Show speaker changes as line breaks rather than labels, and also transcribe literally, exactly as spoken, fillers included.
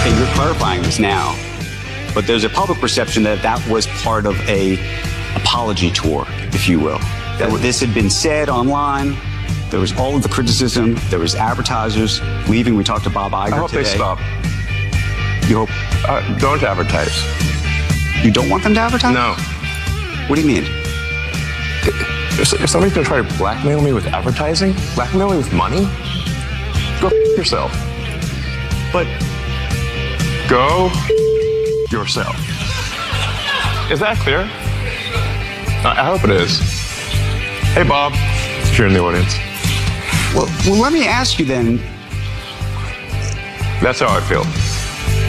Okay, you're clarifying this now, but there's a public perception that that was part of a apology tour, if you will. That this had been said online. There was all of the criticism. There was advertisers leaving. We talked to Bob Iger
I hope
today.
they stop.
You hope
Uh, don't advertise.
you don't want them to advertise?
No.
What do you mean?
If, if somebody's gonna try to blackmail me with advertising, blackmail me with money, go f- yourself. But go f- yourself. Is that clear? I I hope it is. Hey, Bob, if you're in the audience.
Well, well, let me ask you then.
That's how I feel.